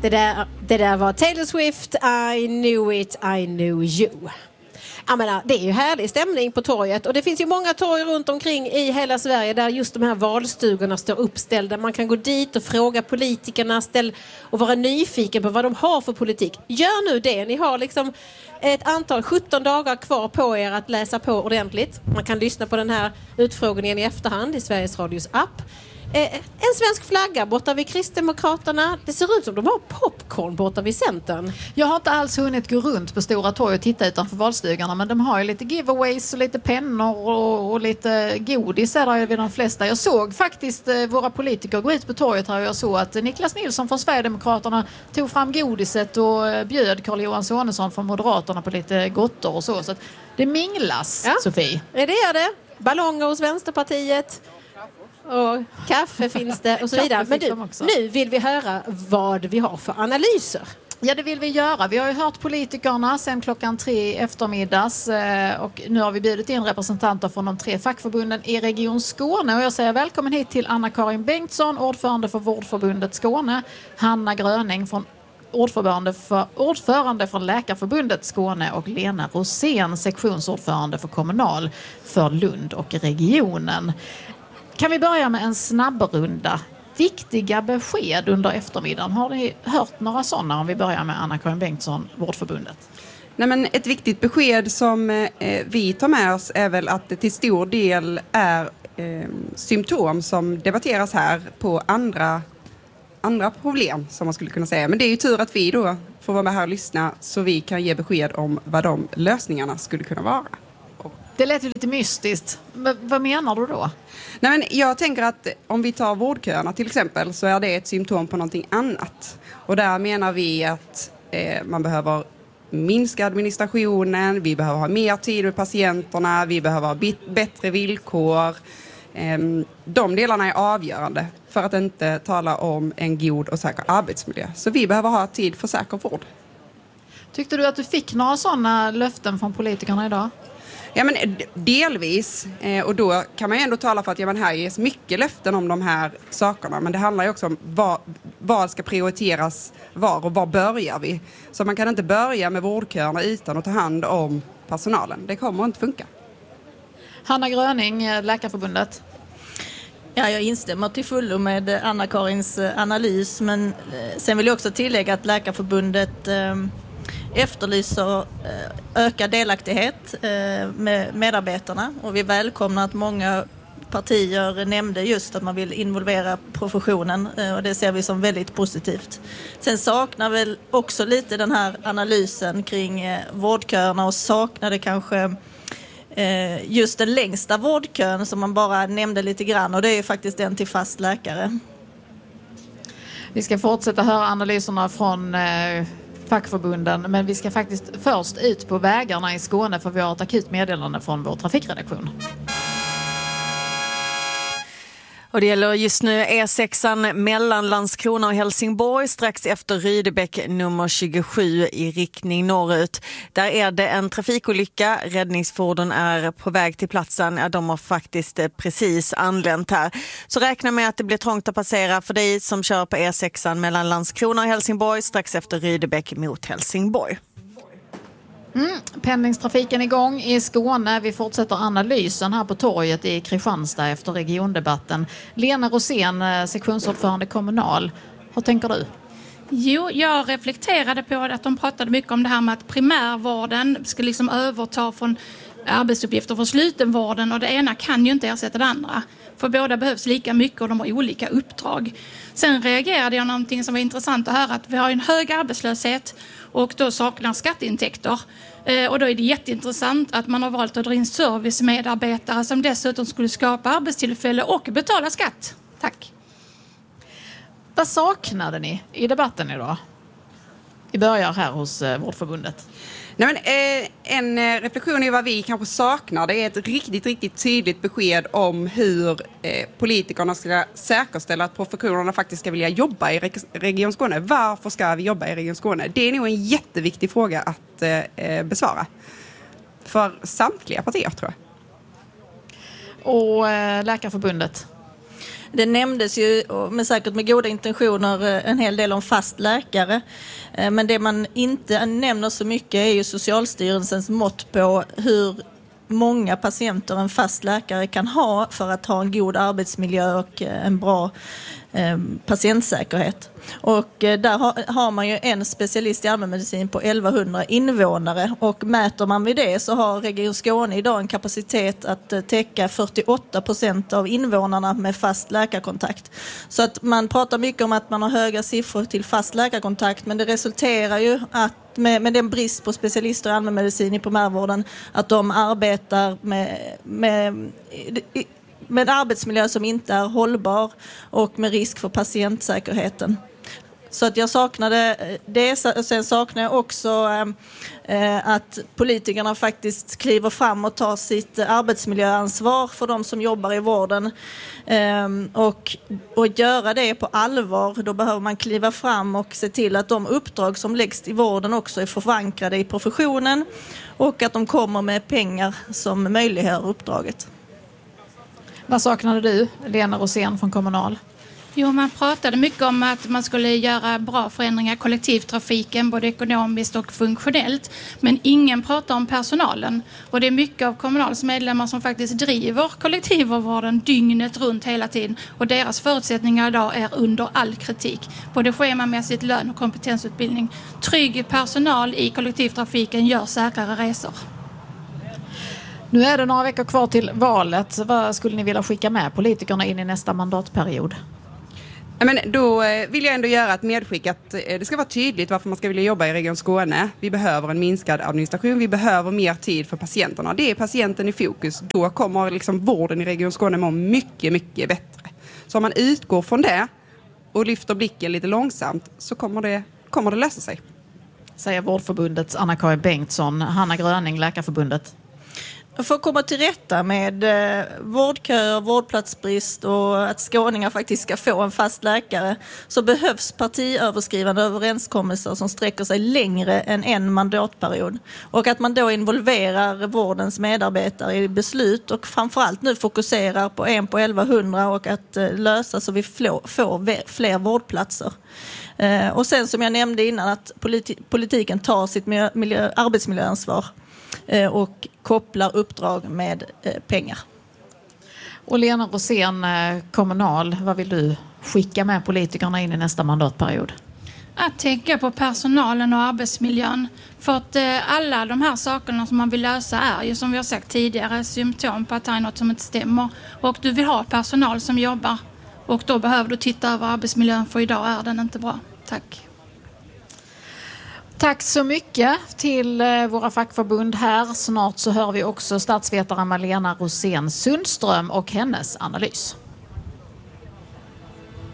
Det där var Taylor Swift, I knew it, I knew you. Jag menar, det är ju härlig stämning på torget och det finns ju många torg runt omkring i hela Sverige där just de här valstugorna står uppställda. Man kan gå dit och fråga politikerna och vara nyfiken på vad de har för politik. Gör nu det. Ni har liksom ett antal 17 dagar kvar på er att läsa på ordentligt. Man kan lyssna på den här utfrågningen i efterhand i Sveriges Radios app. En svensk flagga borta vid Kristdemokraterna. Det ser ut som de har popcorn borta vid Centern. Jag har inte alls hunnit gå runt på Stora torg och titta utanför valstugorna, men de har ju lite giveaways och lite pennor och lite godis där vid de flesta. Jag såg faktiskt våra politiker gå ut på torget här och jag såg att Niklas Nilsson från Sverigedemokraterna tog fram godiset och bjöd Carl-Johan Sonesson från Moderaterna på lite gottor och så. Så att det minglas, ja. Sofie. Det gör det. Ballonger hos Vänsterpartiet. Och kaffe finns det och så vidare. Men nu vill vi höra vad vi har för analyser. Ja, det vill vi göra. Vi har ju hört politikerna sedan 3:00 i eftermiddags och nu har vi bjudit in representanter från de 3 fackförbunden i Region Skåne och jag säger välkommen hit till Anna-Karin Bengtsson, ordförande för Vårdförbundet Skåne, Hanna Gröning från ordförande för Läkarförbundet Skåne och Lena Rosén, sektionsordförande för Kommunal för Lund och regionen. Kan vi börja med en snabbrunda? Viktiga besked under eftermiddagen. Har ni hört några sådana om vi börjar med Anna-Karin Bengtsson, Vårdförbundet? Nej, men ett viktigt besked som vi tar med oss är väl att det till stor del är symptom som debatteras här på andra problem som man skulle kunna säga. Men det är ju tur att vi då får vara med här och lyssna så vi kan ge besked om vad de lösningarna skulle kunna vara. Det lät ju lite mystiskt. Vad menar du då? Nej, men jag tänker att om vi tar vårdköerna till exempel så är det ett symptom på någonting annat. Och där menar vi att man behöver minska administrationen, vi behöver ha mer tid med patienterna, vi behöver ha bättre villkor. De delarna är avgörande för att inte tala om en god och säker arbetsmiljö. Så vi behöver ha tid för säker vård. Tyckte du att du fick några sådana löften från politikerna idag? Ja, men delvis. Och då kan man ju ändå tala för att här ges mycket löften om de här sakerna. Men det handlar ju också om vad ska prioriteras var och var börjar vi. Så man kan inte börja med vårdköerna utan att ta hand om personalen. Det kommer inte funka. Hanna Gröning, Läkarförbundet. Ja, jag instämmer till fullo med Anna-Karins analys. Men sen vill jag också tillägga att Läkarförbundet efterlyser ökad delaktighet med medarbetarna och vi välkomnar att många partier nämnde just att man vill involvera professionen och det ser vi som väldigt positivt. Sen saknar väl också lite den här analysen kring vårdköerna och saknade kanske just den längsta vårdkön som man bara nämnde lite grann och det är ju faktiskt den till fast läkare. Vi ska fortsätta höra analyserna från fackförbunden, men vi ska faktiskt först ut på vägarna i Skåne för vi har ett akut meddelande från vår trafikredaktion. Och det gäller just nu E6 mellan Landskrona och Helsingborg strax efter Rydebäck nummer 27 i riktning norrut. Där är det en trafikolycka. Räddningsfordon är på väg till platsen. Ja, de har faktiskt precis anlänt här. Så räkna med att det blir trångt att passera för dig som kör på E6 mellan Landskrona och Helsingborg strax efter Rydebäck mot Helsingborg. Pendlingstrafiken igång i Skåne. Vi fortsätter analysen här på torget i Kristianstad efter regiondebatten. Lena Rosén, sektionsordförande Kommunal. Vad tänker du? Jo, jag reflekterade på att de pratade mycket om det här med att primärvården ska liksom överta från arbetsuppgifter för slutenvården och det ena kan ju inte ersätta det andra. För båda behövs lika mycket och de har olika uppdrag. Sen reagerade jag någonting som var intressant att höra att vi har en hög arbetslöshet och då saknar skatteintäkter. Och då är det jätteintressant att man har valt att dra in servicemedarbetare som dessutom skulle skapa arbetstillfälle och betala skatt. Tack. Vad saknade ni i debatten idag? Vi börjar här hos Vårdförbundet. Nej, men, en reflektion i vad vi kanske saknar, det är ett riktigt tydligt besked om hur politikerna ska säkerställa att professionerna faktiskt ska vilja jobba i Region Skåne. Varför ska vi jobba i Region Skåne? Det är nog en jätteviktig fråga att besvara för samtliga partier, tror jag. Och Läkarförbundet? Det nämndes ju, med säkert med goda intentioner, en hel del om fast läkare. Men det man inte nämner så mycket är ju Socialstyrelsens mått på hur många patienter en fast läkare kan ha för att ha en god arbetsmiljö och en bra patientsäkerhet. Och där har man ju en specialist i allmänmedicin på 1100 invånare, och mäter man vid det så har Region Skåne idag en kapacitet att täcka 48% av invånarna med fast läkarkontakt. Så att man pratar mycket om att man har höga siffror till fast läkarkontakt, men det resulterar ju att med den brist på specialister i allmänmedicin i primärvården, att de arbetar med en arbetsmiljö som inte är hållbar och med risk för patientsäkerheten. Så att jag saknade det. Sen saknar jag också att politikerna faktiskt kliver fram och tar sitt arbetsmiljöansvar för de som jobbar i vården. Och göra det på allvar, då behöver man kliva fram och se till att de uppdrag som läggs i vården också är förankrade i professionen och att de kommer med pengar som möjliggör uppdraget. Vad saknade du, Lena Rosén från Kommunal? Jo, man pratade mycket om att man skulle göra bra förändringar i kollektivtrafiken, både ekonomiskt och funktionellt. Men ingen pratar om personalen. Och det är mycket av Kommunals medlemmar som faktiskt driver kollektivvården dygnet runt hela tiden. Och deras förutsättningar idag är under all kritik. Både schemamässigt, lön och kompetensutbildning. Trygg personal i kollektivtrafiken gör säkrare resor. Nu är det några veckor kvar till valet. Vad skulle ni vilja skicka med politikerna in i nästa mandatperiod? Men då vill jag ändå göra ett medskick att det ska vara tydligt varför man ska vilja jobba i Region Skåne. Vi behöver en minskad administration, vi behöver mer tid för patienterna. Det är patienten i fokus. Då kommer liksom vården i Region Skåne må mycket, mycket bättre. Så om man utgår från det och lyfter blicken lite långsamt så kommer det lösa sig. Säger Vårdförbundets Anna-Karin Bengtsson. Hanna Gröning, Läkarförbundet. För att komma till rätta med vårdköer, vårdplatsbrist och att skåningar faktiskt ska få en fast läkare, så behövs partiöverskridande överenskommelser som sträcker sig längre än en mandatperiod. Och att man då involverar vårdens medarbetare i beslut och framförallt nu fokuserar på 1 på 1100 och att lösa så vi får fler vårdplatser. Och sen som jag nämnde innan, att politiken tar sitt arbetsmiljöansvar och kopplar uppdrag med pengar. Och Lena Rosén, Kommunal, vad vill du skicka med politikerna in i nästa mandatperiod? Att tänka på personalen och arbetsmiljön. För att alla de här sakerna som man vill lösa är ju, som vi har sagt tidigare, symptom på att det är något som inte stämmer. Och du vill ha personal som jobbar. Och då behöver du titta över arbetsmiljön, för idag är den inte bra. Tack. Tack så mycket till våra fackförbund här. Snart så hör vi också statsvetaren Malena Rosén Sundström och hennes analys.